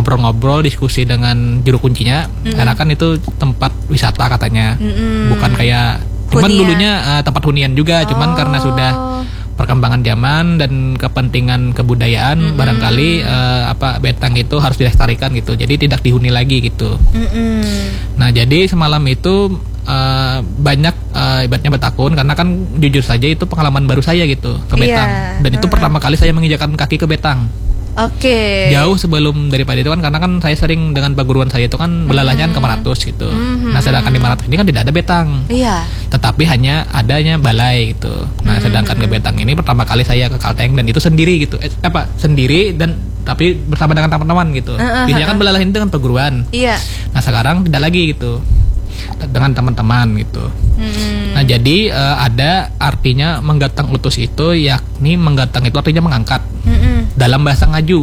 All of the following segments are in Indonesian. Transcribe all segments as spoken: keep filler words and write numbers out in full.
ngobrol-ngobrol, diskusi dengan juru kuncinya, mm-hmm. karena kan itu tempat wisata katanya, mm-hmm. bukan kayak, cuman hunian. Dulunya uh, tempat hunian juga, oh. cuman karena sudah perkembangan zaman dan kepentingan kebudayaan, mm-hmm. barangkali uh, apa betang itu harus dilestarikan gitu, jadi tidak dihuni lagi gitu. Mm-hmm. Nah jadi semalam itu uh, banyak uh, ibaratnya bertakun, karena kan jujur saja itu pengalaman baru saya gitu ke Betang, yeah. dan itu uh-huh. pertama kali saya menginjakan kaki ke Betang. Oke. Okay. Jauh sebelum daripada itu kan, karena kan saya sering dengan perguruan saya itu kan belalahnya mm-hmm. ke Maratus gitu. Mm-hmm. Nah sedangkan di Maratus ini kan tidak ada betang. Iya. Tetapi hanya adanya balai gitu. Nah mm-hmm. sedangkan ke Betang ini pertama kali saya ke Kalteng dan itu sendiri gitu. Eh, apa sendiri dan tapi bersama dengan teman-teman gitu. Uh-huh. Biasanya kan belalah itu kan perguruan. Iya. Nah sekarang tidak lagi gitu, dengan teman-teman gitu. Mm-hmm. Nah jadi uh, ada artinya menggatang utus itu, yakni menggatang itu artinya mengangkat. Mm-hmm. Dalam bahasa Ngaju.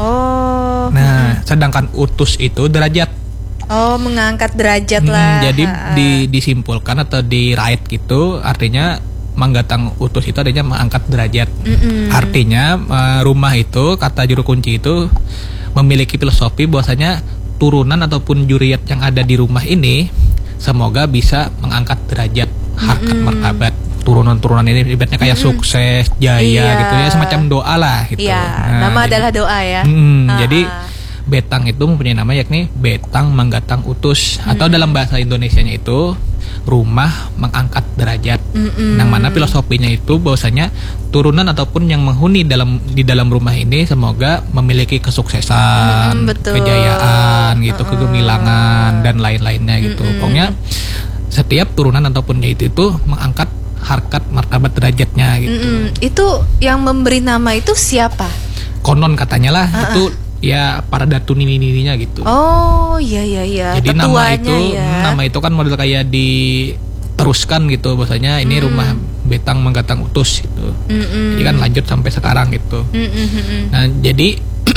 Oh. Nah, mm-hmm. sedangkan utus itu derajat. Oh, mengangkat derajat hmm, lah. Jadi di, disimpulkan atau dirait gitu, artinya menggatang utus itu artinya mengangkat derajat. Mm-hmm. Artinya uh, rumah itu, kata juru kunci itu memiliki filosofi bahwasanya turunan ataupun juriat yang ada di rumah ini semoga bisa mengangkat derajat, harkat, mm-hmm. martabat turunan-turunan ini, ibaratnya kayak mm-hmm. sukses, jaya iya. gitu ya, semacam doa lah gitu. Iya, nah, nama jadi, adalah doa ya. Hmm, uh-huh. Jadi betang itu mempunyai nama yakni betang menggatang utus, mm-hmm. atau dalam bahasa Indonesianya itu rumah mengangkat derajat. Mm-hmm. Yang mana filosofinya itu bahwasanya turunan ataupun yang menghuni dalam di dalam rumah ini semoga memiliki kesuksesan, mm, kejayaan gitu, uh-uh. kegemilangan dan lain-lainnya gitu. Mm-hmm. Pokoknya setiap turunan ataupun yaitu itu mengangkat harkat martabat derajatnya gitu. Mm-mm. Itu yang memberi nama itu siapa? Konon katanya lah, uh-uh. itu ya para datu nini-nininya gitu. Oh iya iya iya. Jadi nama itu ya. nama itu kan model kayak diteruskan gitu, bahwasanya ini mm. rumah betang menggatang utus gitu. Mm-mm. Jadi kan lanjut sampai sekarang gitu. Mm-mm. Nah jadi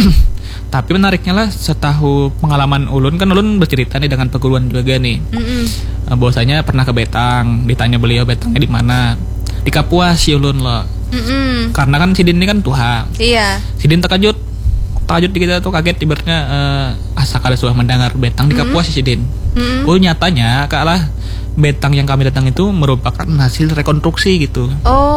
tapi menariknya lah, setahu pengalaman ulun kan ulun bercerita nih dengan perguruan juga nih. Nah, bahwasanya pernah ke Betang, ditanya beliau Betangnya di mana, di Kapuas si ulun loh. Mm-mm. Karena kan Sidin ini kan Tuha. Iya. Sidin terkejut, terkejut kita tuh kaget ibaratnya uh, asa kali sudah mendengar Betang di Kapuas si Sidin. Mm-mm. Oh nyatanya kalah Betang yang kami datang itu merupakan hasil rekonstruksi gitu.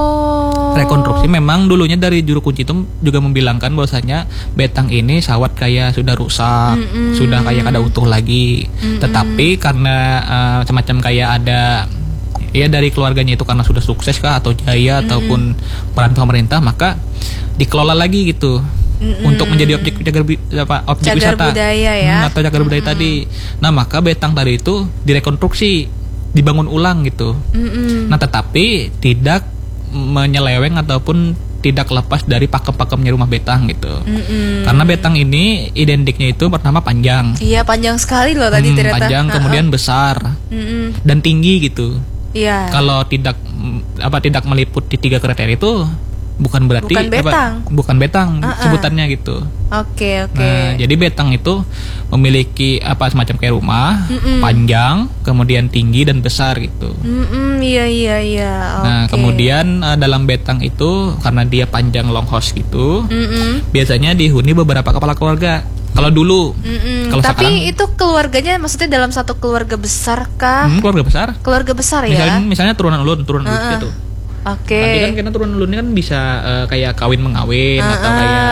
Oh. Rekonstruksi memang dulunya dari juru kunci itu juga membilangkan bahwasanya betang ini sawat kayak sudah rusak, mm-mm. sudah kayak kada utuh lagi. Mm-mm. Tetapi karena uh, semacam kayak ada ya dari keluarganya itu karena sudah sukses kah atau jaya, mm-mm. ataupun peran pemerintah, maka dikelola lagi gitu. Mm-mm. Untuk menjadi objek jagar apa objek cagar wisata budaya ya. Hmm, atau cagar budaya tadi. Nah, maka betang tadi itu direkonstruksi, dibangun ulang gitu. Mm-mm. Nah tetapi tidak menyeleweng ataupun tidak lepas dari pakem-pakemnya rumah betang gitu. Mm-mm. Karena betang ini identiknya itu pertama panjang. Iya panjang sekali loh tadi hmm, ternyata. Panjang uh-uh. kemudian besar. Mm-mm. Dan tinggi gitu. Iya. Kalau tidak apa tidak meliputi tiga kriteria itu bukan berarti bukan betang, apa, bukan betang uh-uh. sebutannya gitu. Oke okay, oke. Okay. Nah, jadi betang itu memiliki apa semacam kayak rumah, Mm-mm. panjang, kemudian tinggi dan besar gitu. Mm-mm, iya iya iya. Okay. Nah kemudian uh, dalam betang itu karena dia panjang longhouse gitu, Mm-mm. biasanya dihuni beberapa kepala keluarga. Kalau dulu, kalau tapi sekarang, itu keluarganya maksudnya dalam satu keluarga besar kah? Hmm, keluarga besar. Keluarga besar ya. Misalnya, misalnya turunan ulun, turunan ulun uh-uh. gitu. Oke. Okay. Nanti kan karena turunan ulun ini kan bisa uh, kayak kawin mengawin uh-uh. atau kayak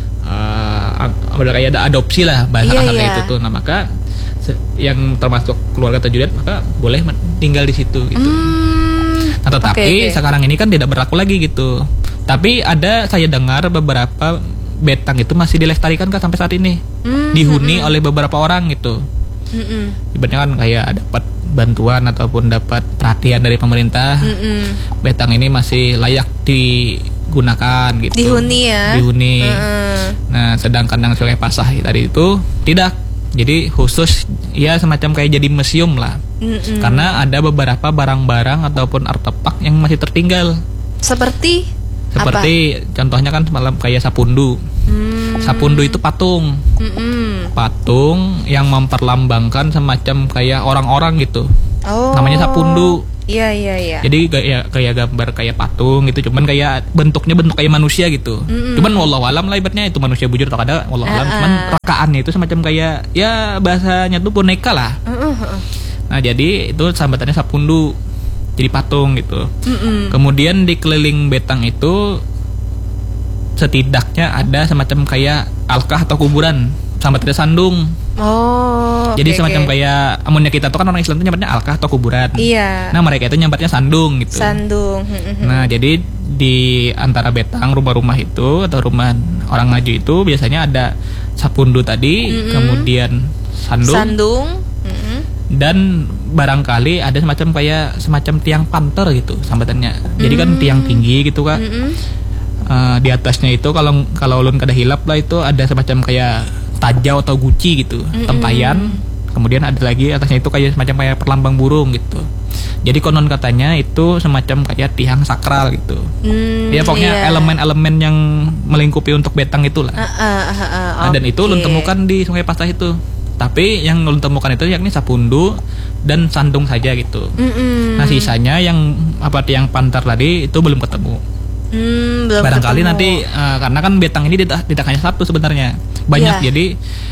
uh, ada kayak ada adopsi lah bahasa yeah, kasarnya yeah. itu tuh. Nah maka yang termasuk keluarga tajudit maka boleh tinggal di situ gitu. Mm, nah tetapi okay, okay. sekarang ini kan tidak berlaku lagi gitu. Tapi ada saya dengar beberapa betang itu masih dilestarikan kan sampai saat ini, mm, dihuni mm, oleh beberapa orang gitu. Mm-mm. Ibaratnya kan kayak dapat bantuan ataupun dapat perhatian dari pemerintah. Mm-mm. Betang ini masih layak digunakan gitu. Dihuni ya. Dihuni. Mm. Nah, sedangkan yang Sungai Pasah tadi itu tidak. Jadi khusus ya semacam kayak jadi museum lah. Mm-mm. Karena ada beberapa barang-barang ataupun artefak yang masih tertinggal. Seperti Seperti apa? Contohnya kan semalam kayak sapundu. Mm. Sapundu itu patung. Mm-mm. Patung yang memperlambangkan semacam kayak orang-orang gitu. Oh. Namanya sapundu. Iya iya iya. Jadi kayak kayak gambar kayak patung gitu, cuman kayak bentuknya bentuk kayak manusia gitu. Mm-mm. Cuman wallahu alam lah ibaratnya itu manusia bujur atau ada wallahu alam. Uh-uh. Cuman rekaannya itu semacam kayak ya bahasanya tuh boneka lah. Uh-uh. Nah jadi itu sambatannya sapundu, jadi patung gitu. Mm-mm. Kemudian di keliling betang itu setidaknya ada semacam kayak alkah atau kuburan, sambatannya sandung. Oh. Jadi okay, semacam okay. kayak amunnya kita tuh kan orang Islam tuh nyambatnya alkah atau kuburan. Iya. Nah mereka itu nyambatnya sandung gitu. Sandung. Nah jadi di antara betang rumah-rumah itu atau rumah orang ngaju itu biasanya ada sapundu tadi, mm-hmm. kemudian sandung. Sandung. Mm-hmm. Dan barangkali ada semacam kayak semacam tiang panter gitu sambatannya. Jadi kan mm-hmm. tiang tinggi gitu Kak. Mm-hmm. Uh, di atasnya itu kalau kalau ulun kada hilap lah itu ada semacam kayak tajau atau guci gitu, mm-hmm. tempayan. Kemudian ada lagi atasnya itu kayak semacam kayak perlambang burung gitu. Jadi konon katanya itu semacam kayak tiang sakral gitu. Mm, ya pokoknya iya. elemen-elemen yang melingkupi untuk betang itulah. Uh, uh, uh, uh, nah, okay. Dan itu ulun temukan di Sungai Pasah itu. Tapi yang ulun temukan itu yakni sapundu dan sandung saja gitu. Mm-mm. Nah sisanya yang apa tiang pantar tadi itu belum ketemu. Hmm, belum barangkali ketemu. Nanti uh, karena kan betang ini tidak tidak hanya satu sebenarnya, banyak. Yeah. Jadi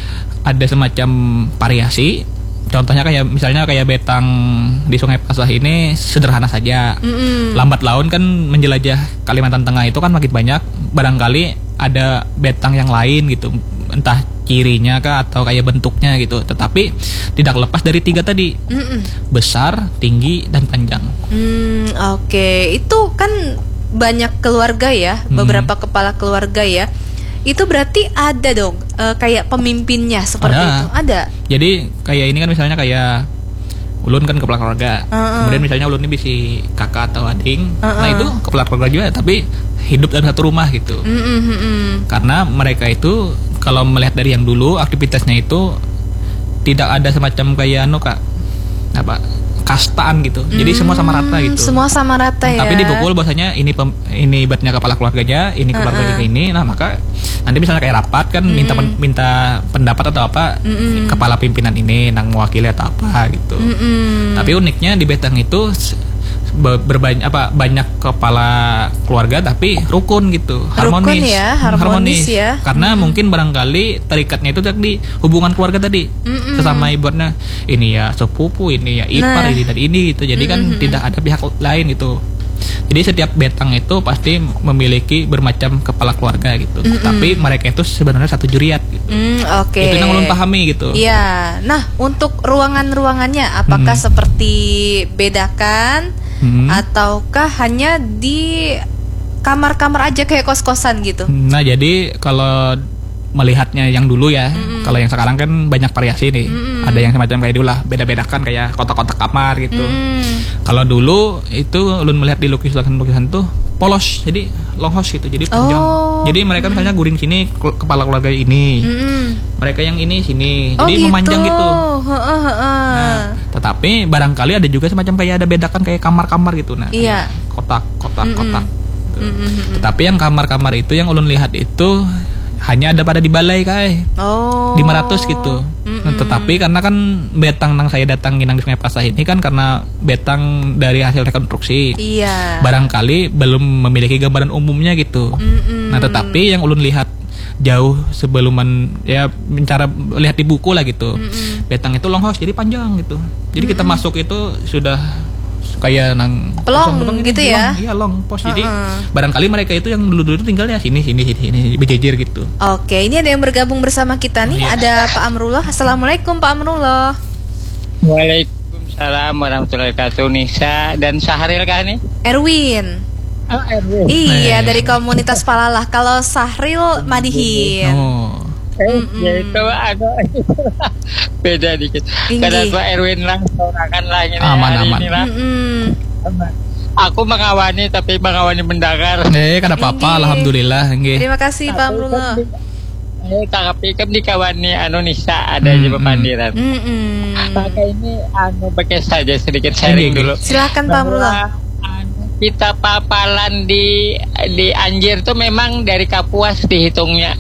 ada semacam variasi. Contohnya kayak misalnya kayak betang di Sungai Pasah ini sederhana saja. Mm-mm. Lambat laun kan menjelajah Kalimantan Tengah itu kan makin banyak. Barangkali ada betang yang lain gitu, entah cirinya kah atau kayak bentuknya gitu. Tetapi tidak lepas dari tiga tadi. Mm-mm. Besar, tinggi, dan panjang. Hmm, oke. Okay. Itu kan banyak keluarga ya, beberapa hmm. kepala keluarga ya. Itu berarti ada dong e, kayak pemimpinnya seperti ada. Itu. Ada. Jadi kayak ini kan misalnya kayak ulun kan kepala keluarga. Uh-uh. Kemudian misalnya ulun ini bisa kakak atau adik. Uh-uh. Nah itu kepala keluarga juga tapi hidup dalam satu rumah gitu. Uh-uh. Karena mereka itu kalau melihat dari yang dulu aktivitasnya itu tidak ada semacam kayak anu Kak, apa kastaan gitu. Jadi hmm, semua sama rata gitu. Semua sama rata ya. Tapi dipukul bahwasanya ini pem, ini ibaratnya kepala keluarganya, ini kepala uh-uh. keluarga ini. Nah, maka nanti misalnya kayak rapat kan mm-hmm. minta pen, minta pendapat atau apa mm-hmm. kepala pimpinan ini nang mewakili atau apa gitu. Mm-hmm. Tapi uniknya di betang itu berbanyak apa banyak kepala keluarga tapi rukun gitu, harmonis. Rukun ya, harmonis, harmonis ya. Karena mm-hmm. mungkin barangkali tarikatnya itu tadi hubungan keluarga tadi. Mm-hmm. Sesama ibaratnya ini ya sepupu, ini ya ipar, nah. ini dan ini gitu. Jadi mm-hmm. kan tidak ada pihak lain gitu. Jadi setiap betang itu pasti memiliki bermacam kepala keluarga gitu. Mm-hmm. Tapi mereka itu sebenarnya satu juriat gitu. Mm, oke. Okay. Itu yang ulun pahami gitu. Iya. Nah, untuk ruangan-ruangannya apakah mm. seperti bedakan mm. ataukah hanya di kamar-kamar aja kayak kos-kosan gitu? Nah, jadi kalau melihatnya yang dulu ya, mm-hmm. kalau yang sekarang kan banyak variasi nih. Mm-hmm. Ada yang semacam kayak dulu lah, beda-bedakan kayak kotak-kotak kamar gitu. Mm. Kalau dulu itu ulun melihat di lukisan-lukisan tuh polos, jadi long house gitu, jadi panjang. Oh. Jadi mereka mm-hmm. misalnya guring sini kepala keluarga ini, mm-hmm. mereka yang ini sini, oh, jadi gitu. memanjang gitu. Nah, tetapi barangkali ada juga semacam kayak ada bedakan kayak kamar-kamar gitu, nah, iya. kotak, kotak, mm-hmm. kotak. Gitu. Mm-hmm. Tetapi yang kamar-kamar itu yang ulun lihat itu hanya ada pada di balai kai. Oh. lima ratus gitu. Nah, tetapi karena kan betang yang saya datangi nang di Sungai Pasah ini kan karena betang dari hasil rekonstruksi. Iya. Barangkali belum memiliki gambaran umumnya gitu. Mm-mm. Nah, tetapi yang ulun lihat jauh sebeluman ya mencara lihat di buku lah gitu. Mm-mm. Betang itu long house jadi panjang gitu. Jadi Mm-mm. kita masuk itu sudah kayak nang pelong gitu ya. Iya long pos. Uh-uh. Jadi barangkali mereka itu yang dulu-dulu tinggalnya sini sini sini sini berjejer gitu. Oke, ini ada yang bergabung bersama kita nih. Oh, iya. Ada Pak Amrullah. Assalamualaikum Pak Amrullah. Waalaikumsalam warahmatullahi wabarakatuh. Nisa dan Sahril kah nih? Erwin. Oh, Erwin. Iya, dari komunitas Palalah. Kalau Sahril Madihin. Oh. Eh, ya itu agak beda dikit. Karena Pak Erwin lang sorakan lah ini aman, hari aman. ini lah. Mm-hmm. Aku mengawani tapi mengawani mendengar. Eh, kada apa-apa, alhamdulillah. Nggih. Terima kasih Pak Amrullah. Eh, tapi kan dikawani anu Nisa ada di Pepandiran. Mm-hmm. Maka ini anu pakai saja sedikit sharing dulu. Silakan Pak Amrullah. Kita papalan di di Anjir tuh memang dari Kapuas dihitungnya.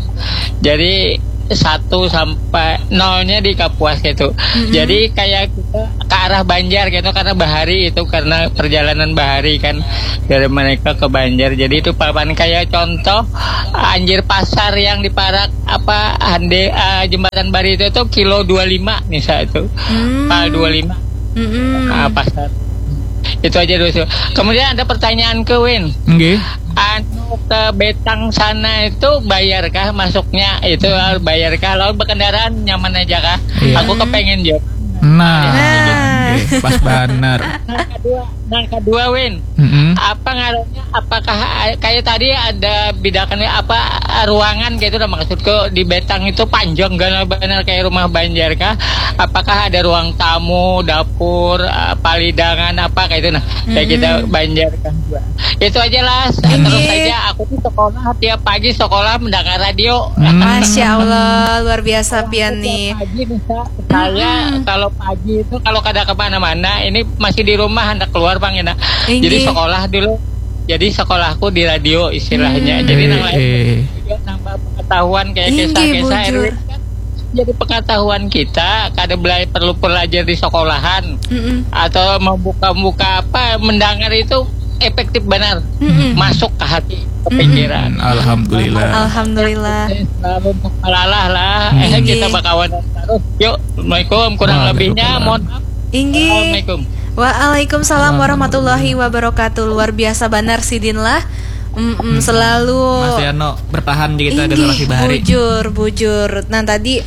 Jadi satu sampai nolnya di Kapuas gitu. Mm-hmm. Jadi kayak kita ke arah Banjar gitu karena Bahari itu karena perjalanan Bahari kan dari mereka ke Banjar. Jadi itu papan kayak contoh anjir pasar yang di Parak apa Hande uh, Jembatan Bari itu tuh kilo dua puluh lima nih saya itu. Hmm. Pal dua puluh lima. Hmm. Uh, pasar. Itu aja dulu. Kemudian ada pertanyaan ke Win. Nggih. Anu ke Betang sana itu bayarkah masuknya? Itu bayarkah? Lalu berkendaraan nyaman aja kah? Iya. Aku kepengen jawab. Nah, nah. Okay, pas benar. Nah kedua, nah kedua Win, mm-hmm. apa ngaruhnya? Apakah kayak tadi ada bedakan apa ruangan gitu? Udah maksudku di Betang itu panjang gak benar kayak rumah Banjar kah? Apakah ada ruang tamu, dapur, palidangan apa kayak itu? Nah, mm-hmm. kayak kita Banjar kan. Itu aja lah. Terus saja aku tuh sekolah tiap pagi sekolah mendengar radio. Masya Allah, luar biasa Pian nih. Pagi bisa saya mm-hmm. kalau pagi itu kalau kada kemana-mana ini masih di rumah hendak keluar bang ya. Jadi sekolah dulu. Jadi sekolahku di radio istilahnya. Hmm. Jadi nang lain juga nambah pengetahuan kayak kisah-kisah R W kan. Jadi pengetahuan kita kada belajar perlu belajar di sekolahan mm-mm. atau membuka-buka apa mendengar itu efektif benar mm-mm. masuk ke hati ke pikiran. Mm-mm. Alhamdulillah. Alhamdulillah. Selalu berpalalah lah. Eh kita bakawan terus. Yuk, Assalamualaikum kurang lebihnya mohon maaf. Inggi. Assalamualaikum. Waalaikumsalam warahmatullahi wabarakatuh. Luar biasa benar Sidin lah. Mm-mm, selalu Mas Yano bertahan di kita generasi Bahari. Bujur, bujur. Nah tadi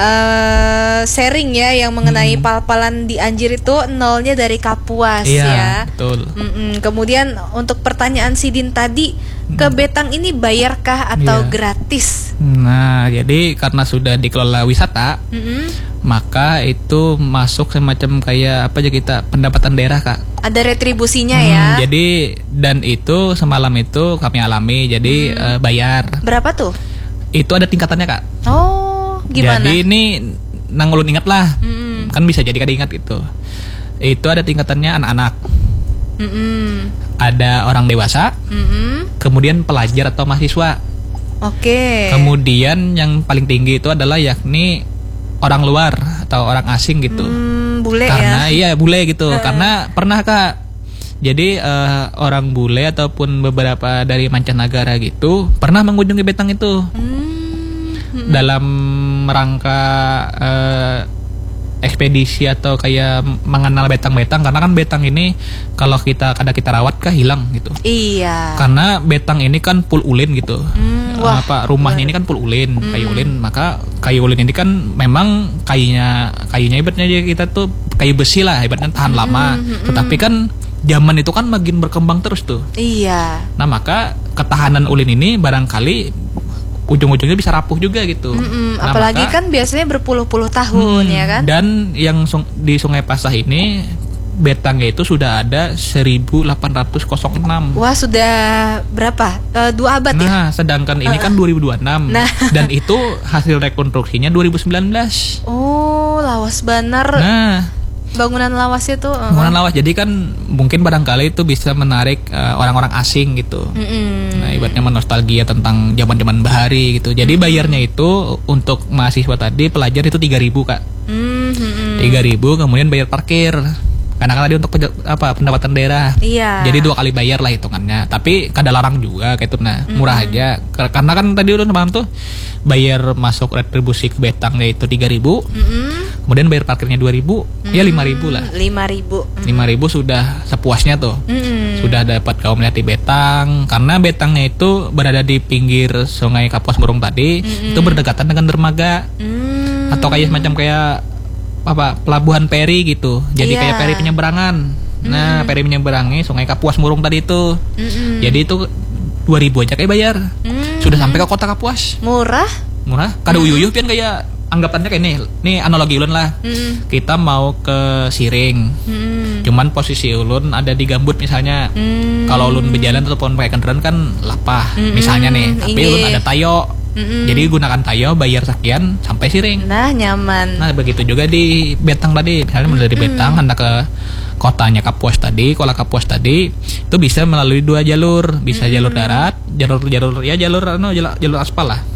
uh, sharing ya yang mengenai hmm. pal-palan di Anjir itu nolnya dari Kapuas iya, ya. Betul. Mm-mm. Kemudian untuk pertanyaan Sidin tadi ke Betang ini bayarkah atau iya. gratis? Nah jadi karena sudah dikelola wisata. Mm-mm. Maka itu masuk semacam kayak apa aja kita pendapatan daerah kak. Ada retribusinya hmm, ya. Jadi dan itu semalam itu kami alami jadi hmm. uh, bayar. Berapa tuh? Itu ada tingkatannya kak. Oh gimana? Jadi ini nangulun ingat lah. Hmm. Kan bisa jadi kada ingat gitu. Itu ada tingkatannya anak-anak. Hmm. Ada orang dewasa. Hmm. Kemudian pelajar atau mahasiswa. Oke. Okay. Kemudian yang paling tinggi itu adalah yakni orang luar atau orang asing gitu. Hmm, bule karena ya. iya bule gitu. Uh. Karena pernah kak. Jadi uh, orang bule ataupun beberapa dari mancanegara gitu pernah mengunjungi Betang itu. Hmm. Dalam rangka uh, ekspedisi atau kayak mengenal Betang-Betang karena kan Betang ini kalau kita kada kita rawat kah hilang gitu. Iya. Karena Betang ini kan full ulin gitu. Hmm, wah, apa rumahnya wah. Ini kan full ulin, hmm. kayu ulin, maka kayu ulin ini kan memang kayunya kayunya ibaratnya kita tuh kayu besi lah, ibaratnya tahan hmm, lama. Hmm, Tetapi kan zaman itu kan makin berkembang terus tuh. Iya. Nah, maka ketahanan ulin ini barangkali ujung-ujungnya bisa rapuh juga gitu. Nah, apalagi maka, kan biasanya berpuluh-puluh tahun hmm, ya kan. Dan yang sung, di Sungai Pasah ini Betangnya itu sudah ada seribu delapan ratus enam. Wah sudah berapa? Uh, dua abad nah, ya? Nah sedangkan uh, ini kan dua ribu dua puluh enam nah. Dan itu hasil rekonstruksinya dua ribu sembilan belas. Oh lawas benar. Nah bangunan lawasnya tuh uh. bangunan lawas jadi kan mungkin barangkali itu bisa menarik uh, orang-orang asing gitu. Mm-hmm. Nah ibaratnya menostalgia tentang zaman-zaman Bahari gitu. Jadi mm-hmm. bayarnya itu untuk mahasiswa tadi pelajar itu tiga ribu kak. Mm-hmm. tiga ribu kemudian bayar parkir karena kan tadi untuk penja- apa pendapatan daerah. Iya. Jadi dua kali bayar lah hitungannya. Tapi kada larang juga kayak itu nah murah mm-hmm. aja. Karena kan tadi udah malam tuh bayar masuk retribusi ke Betang yaitu tiga ribu. Mm-hmm. Kemudian bayar parkirnya dua ribu, mm-hmm. ya lima ribu lah. lima ribu. Mm-hmm. lima ribu sudah sepuasnya tuh. Mm-hmm. Sudah dapat kau melihat di Betang. Karena Betangnya itu berada di pinggir Sungai Kapuas Murung tadi, mm-hmm. itu berdekatan dengan dermaga. Mm-hmm. Atau kayak semacam kayak apa pelabuhan peri gitu. Jadi yeah. kayak peri penyeberangan. Mm-hmm. Nah, peri penyeberangnya Sungai Kapuas Murung tadi itu. Mm-hmm. Jadi itu dua ribu aja kayak bayar. Mm-hmm. Sudah sampai ke kota Kapuas. Murah? Murah. Kada mm-hmm. uyuh pian kayak anggapannya kayak nih, nih analogi ulun lah. Mm. Kita mau ke Siring, mm. cuman posisi ulun ada di Gambut misalnya. Mm. Kalau ulun berjalan ataupun pakai kendaraan kan lapah, mm. misalnya nih. Tapi Iyi. ulun ada tayo, mm. jadi gunakan tayo, bayar sekian sampai Siring. Nah nyaman. Nah begitu juga di Betang tadi, misalnya mulai dari Betang hendak ke kotanya Kapuas tadi, Kola Kapuas tadi, itu bisa melalui dua jalur, bisa mm. jalur darat, jalur jalur ya jalur anu jalur, jalur aspal lah.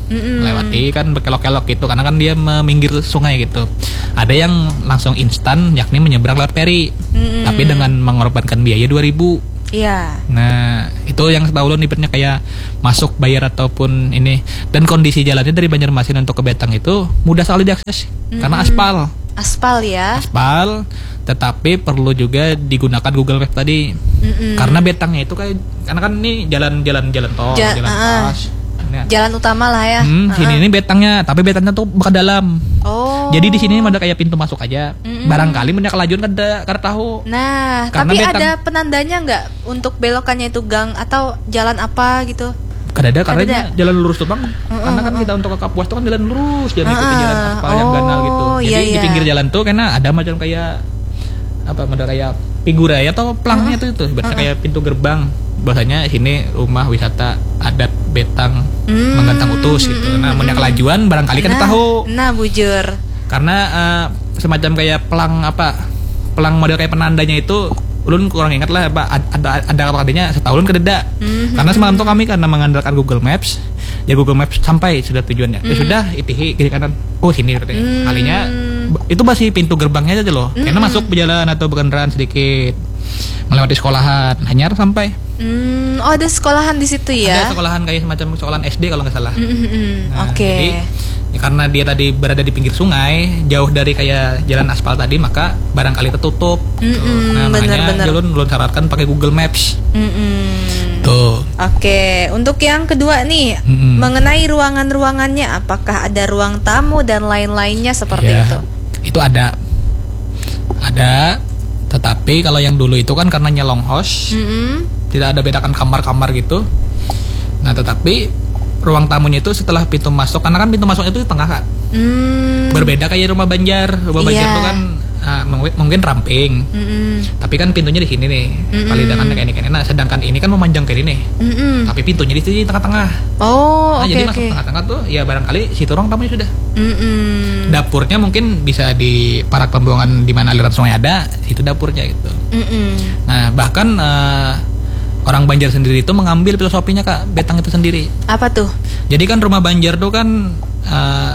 Mm-mm. melewati kan berkelok-kelok gitu karena kan dia meminggir sungai gitu. Ada yang langsung instan yakni menyeberang lewat peri, Mm-mm. tapi dengan mengorbankan biaya dua ribu. Iya. Nah itu yang setahu ulun ibaratnya kayak masuk bayar ataupun ini, dan kondisi jalannya dari Banjarmasin untuk ke Betang itu mudah sekali diakses mm-hmm. karena aspal. Aspal ya. Aspal, tetapi perlu juga digunakan Google Maps tadi. Mm-mm. Karena Betangnya itu kayak karena kan ini jalan-jalan jalan tol, ja, jalan uh, pas. Nah, jalan utama lah ya. Hmm, uh-uh. sini ini Betangnya, tapi Betangnya tuh bukan dalam. Oh. Jadi di sini ada kayak pintu masuk aja. Mm-mm. Barangkali punya kelajuan kada kada tahu. Nah, karena tapi Betang, ada penandanya nggak untuk belokannya itu gang atau jalan apa gitu? Kada ada, karena jalan lurus tuh bang. Uh-uh. Karena kan kita untuk ke Kapuas tuh kan jalan lurus, jalan uh-uh. ikuti jalan aspal oh, yang ganal gitu. Jadi iya, di iya. pinggir jalan tuh karena ada macam kayak apa, ada kayak figura ya atau pelangnya uh-uh. tuh itu, sebenarnya uh-uh. kayak pintu gerbang. Bahasanya sini rumah wisata adat Betang mm. Menggantang Utus gitu. Nah, punya kelajuan barangkali kan nah, tahu. Nah, bujur. Karena uh, semacam kayak pelang apa? Pelang model kayak penandanya itu ulun kurang ingat lah apa ada ada apa adanya setahun kededa. Mm-hmm. Karena semalam tuh kami karena mengandalkan Google Maps, ya Google Maps sampai sudah tujuannya. Mm-hmm. Ya sudah itihi kiri kanan. Oh sini katanya. Mm-hmm. Kalinya itu masih pintu gerbangnya aja loh. Mm-hmm. Karena masuk berjalan atau berkendaraan sedikit melewati sekolahan, hanya sampai. Mm, oh ada sekolahan di situ ya? Ada sekolahan kayak semacam sekolahan S D kalau nggak salah. Mm-hmm. Nah, Oke. Okay. Ya, karena dia tadi berada di pinggir sungai, jauh dari kayak jalan aspal tadi, maka barangkali tertutup. Mm-mm, nah, bener, makanya bener. ulun ulun syaratkan pakai Google Maps. Mm-mm. Tuh. Oke, untuk yang kedua nih, Mm-mm. mengenai ruangan-ruangannya, apakah ada ruang tamu dan lain-lainnya seperti ya, itu? Itu ada, ada. Tetapi kalau yang dulu itu kan karena nyelong host, Mm-mm. tidak ada bedakan kamar-kamar gitu. Nah, tetapi ruang tamunya itu setelah pintu masuk, karena kan pintu masuknya itu di tengah kan, mm. berbeda kayak rumah Banjar. Rumah yeah. Banjar itu kan uh, mungkin ramping, Mm-mm. tapi kan pintunya di sini nih, palidangannya kayak ini kayak ini. Nah, sedangkan ini kan memanjang kayak ini, Mm-mm. tapi pintunya di sini tengah-tengah. Oh, nah, okay, jadi okay. masuk tengah-tengah tuh, ya barangkali situ ruang tamunya sudah. Mm-mm. Dapurnya mungkin bisa di parak pembuangan di mana aliran sungai ada, itu dapurnya gitu. Mm-mm. Nah, bahkan uh, orang Banjar sendiri itu mengambil filosofinya Kak Betang itu sendiri. Apa tuh? Jadi kan rumah Banjar tuh kan uh,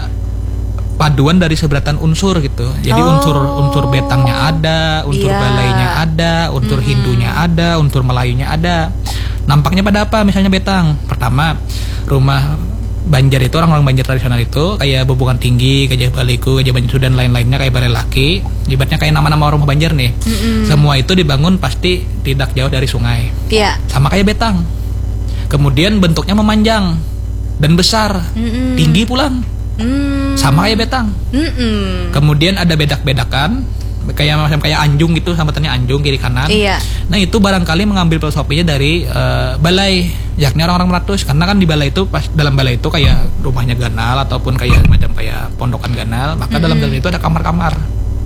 paduan dari seberatan unsur gitu. Jadi oh. unsur unsur Betangnya ada, unsur yeah. Balainya ada, unsur mm-hmm. Hindunya ada, unsur Melayunya ada. Nampaknya pada apa misalnya Betang? Pertama, rumah Banjar itu orang-orang Banjar tradisional itu kayak Bebungan Tinggi, Gajah Baliku, Gajah Banjar dan lain-lainnya kayak Balai Laki. Ibaratnya kayak nama-nama rumah Banjar nih. Mm-mm. Semua itu dibangun pasti tidak jauh dari sungai. Iya. Yeah. Sama kayak Betang. Kemudian bentuknya memanjang dan besar, Mm-mm. tinggi pulang. Mm. Sama kayak Betang. Mm-mm. Kemudian ada bedak-bedakan kayak macam kayak anjung gitu, sambatannya anjung kiri kanan. Iya. Nah itu barangkali mengambil filosofinya dari uh, balai, yakni orang-orang Meratus, karena kan di balai itu pas dalam balai itu kayak rumahnya ganal ataupun kayak macam kayak pondokan ganal, maka mm-hmm. dalam dalam itu ada kamar-kamar.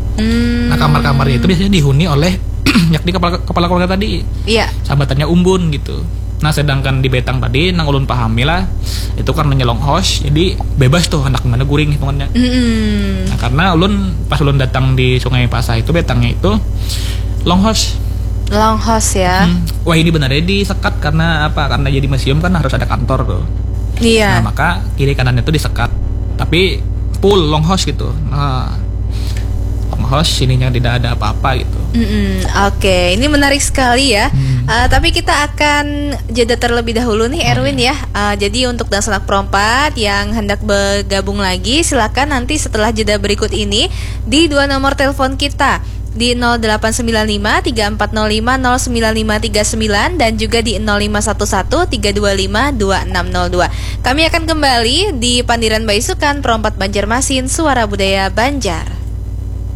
Mm. Nah kamar-kamarnya itu biasanya dihuni oleh yakni kepala kepala keluarga tadi. Iya. Sambatannya umbun gitu. Nah sedangkan di Betang tadi nang ulun pahami lah itu karena nyelong host, jadi bebas tuh anak mana guring hitungannya. Mm. Nah karena ulun pas ulun datang di Sungai Pasai itu Betangnya itu long host. Long host ya. Hmm. Wah ini benarnya disekat karena apa? Karena jadi museum kan harus ada kantor tuh. Iya. Nah maka kiri kanannya itu disekat, tapi full long host gitu. Nah long host sininya tidak ada apa-apa gitu. Mm-mm. Oke, okay. Ini menarik sekali ya. Hmm. Uh, tapi kita akan jeda terlebih dahulu nih Erwin okay. ya. Uh, jadi untuk dan sanak perompat yang hendak bergabung lagi, silakan nanti setelah jeda berikut ini di dua nomor telepon kita di nol delapan sembilan lima tiga empat nol lima nol sembilan lima tiga sembilan dan juga di nol lima satu satu tiga dua lima dua enam nol dua. Kami akan kembali di Pandiran Baisukan Perompat Banjarmasin, Suara Budaya Banjar.